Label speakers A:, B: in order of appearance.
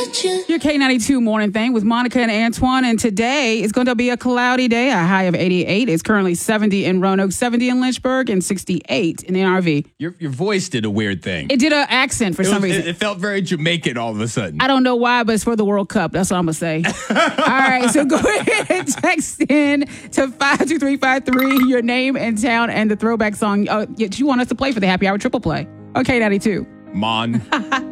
A: Your K92 morning thing with Monica and Antoine. And today is going to be a cloudy day, a high of 88. It's currently 70 in Roanoke, 70 in Lynchburg, and 68 in NRV.
B: Your voice did a weird thing.
A: It did an accent for some reason.
B: It felt very Jamaican all of a sudden.
A: I don't know why, but it's for the World Cup. That's what I'm going to say. All right, so go ahead and text in to 52353 your name and town and the throwback song that you want us to play for the Happy Hour Triple Play. Okay, 92.
B: Mon.